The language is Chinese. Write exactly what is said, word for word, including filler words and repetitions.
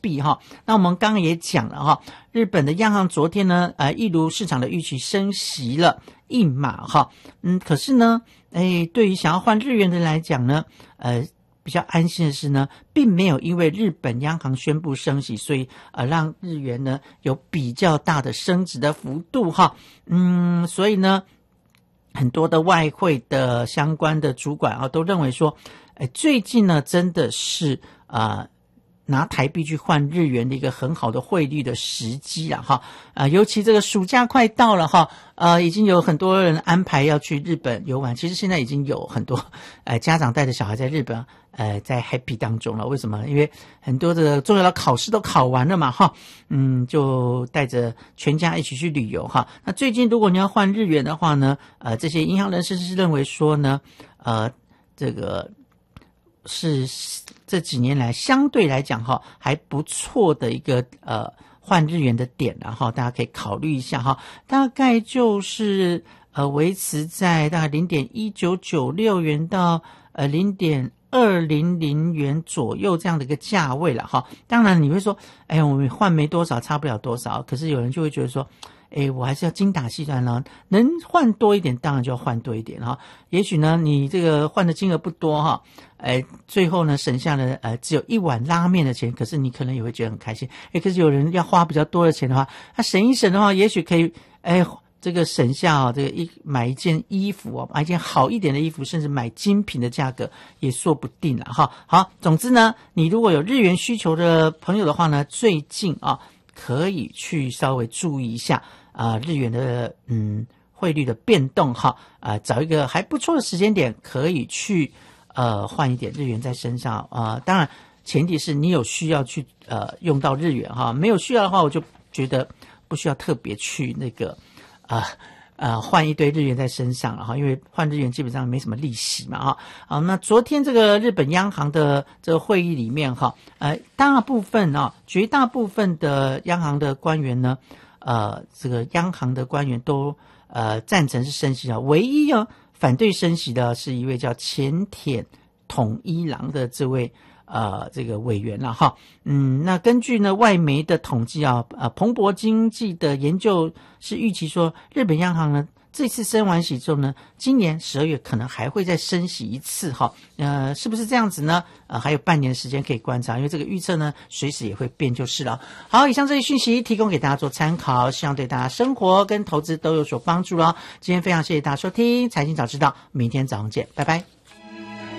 币哈。那我们刚刚也讲了哈，日本的央行昨天呢，呃，一如市场的预期升息了一码哈，嗯，可是呢，哎，对于想要换日元的人来讲呢，呃。比较安心的是呢，并没有因为日本央行宣布升息，所以呃让日元呢有比较大的升值的幅度哈。嗯，所以呢，很多的外汇的相关的主管啊都认为说，哎，最近呢真的是呃拿台币去换日元的一个很好的汇率的时机了哈，啊，尤其这个暑假快到了哈，呃，已经有很多人安排要去日本游玩，其实现在已经有很多呃家长带着小孩在日本呃在 happy 当中了，为什么？因为很多的重要的考试都考完了嘛哈，嗯，就带着全家一起去旅游哈。那最近如果你要换日元的话呢，呃，这些银行人士是认为说呢，呃，这个是这几年来相对来讲哈还不错的一个呃换日元的点然后大家可以考虑一下哈，大概就是呃维持在大概 零点一九九六 元到呃 零点二零零 元左右这样的一个价位了哈。当然你会说哎我们换没多少差不了多少，可是有人就会觉得说诶，我还是要精打细算了，能换多一点当然就要换多一点哈。也许呢你这个换的金额不多哈，诶，最后呢省下了呃只有一碗拉面的钱，可是你可能也会觉得很开心。诶，可是有人要花比较多的钱的话，他省一省的话，也许可以诶这个省下哦，这个一买一件衣服哦，买一件好一点的衣服，甚至买精品的价格也说不定了哈。好，总之呢，你如果有日元需求的朋友的话呢，最近啊可以去稍微注意一下啊、呃、日元的嗯汇率的变动哈啊、呃，找一个还不错的时间点可以去呃换一点日元在身上啊、呃。当然前提是你有需要去呃用到日元哈，没有需要的话，我就觉得不需要特别去那个。啊呃换一堆日元在身上了哈，因为换日元基本上没什么利息嘛哈。好，那昨天这个日本央行的这个会议里面哈，呃，大部分啊，绝大部分的央行的官员呢，呃，这个央行的官员都呃赞成是升息啊，唯一啊反对升息的是一位叫前田统一郎的这位。呃，这个委员了哈，嗯，那根据呢外媒的统计啊，呃，彭博经济的研究是预期说，日本央行呢这次升完息之后呢，今年十二月可能还会再升息一次哈，呃，是不是这样子呢？呃，还有半年的时间可以观察，因为这个预测呢随时也会变就是了。好，以上这些讯息提供给大家做参考，希望对大家生活跟投资都有所帮助了。今天非常谢谢大家收听财经早知道，明天早上见，拜拜。